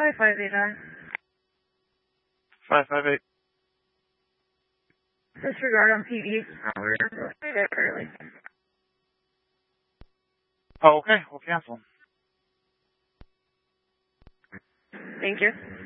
5589. 558. Disregard on PD. We're going to stay there early. Oh, okay. We'll cancel. Thank you.